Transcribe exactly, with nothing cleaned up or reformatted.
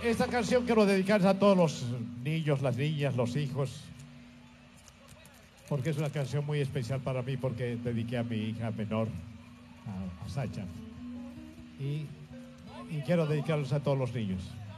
Esta canción quiero dedicarse a todos los niños, las niñas, los hijos, porque es una canción muy especial para mí, porque dediqué a mi hija menor, a, a Sacha. Y, y quiero dedicarlos a todos los niños.